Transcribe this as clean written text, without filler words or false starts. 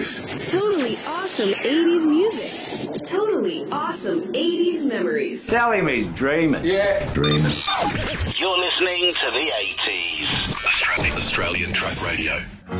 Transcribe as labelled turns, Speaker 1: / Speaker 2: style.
Speaker 1: 80s.
Speaker 2: Totally awesome 80s music. Totally awesome 80s memories.
Speaker 3: Telling me he's dreaming.
Speaker 1: Yeah. Dreaming.
Speaker 4: You're listening to the 80s.
Speaker 1: Australian Track Radio.